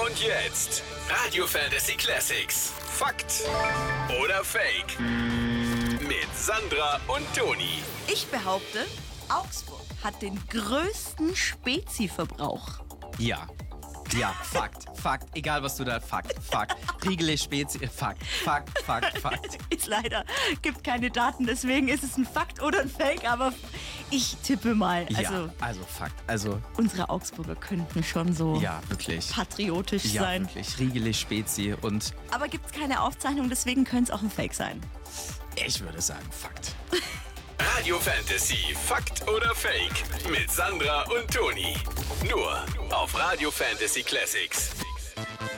Und jetzt Radio Fantasy Classics. Fakt oder Fake? Mit Sandra und Toni. Ich behaupte, Augsburg hat den größten Spezi-Verbrauch. Ja, Fakt. Egal, was du da... Fakt. Riegele Spezi... Fakt. Ist leider, gibt keine Daten, deswegen ist es ein Fakt oder ein Fake, aber ich tippe mal. Also Fakt. Also, Unsere Augsburger könnten schon so ja, wirklich. patriotisch Ja, sein. wirklich. Riegele Spezi und Aber gibt es keine Aufzeichnung, deswegen könnte es auch ein Fake sein. ich würde sagen Fakt. Radio Fantasy. Fakt oder Fake? Mit Sandra und Toni. Nur auf Radio Fantasy Classics.